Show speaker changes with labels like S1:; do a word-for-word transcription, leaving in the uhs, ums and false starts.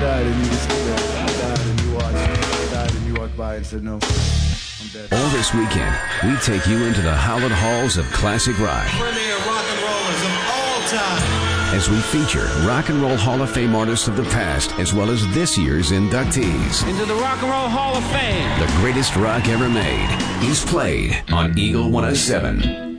S1: died and you just sit there. I died and you watched. I died and you walked by and said no. I'm dead.
S2: All this weekend, we take you into the hallowed halls of classic rock.
S3: Premier rock and rollers of all time.
S2: As we feature Rock and Roll Hall of Fame artists of the past, as well as this year's inductees.
S4: Into the Rock and Roll Hall of Fame.
S2: The greatest rock ever made is played on Eagle one oh seven.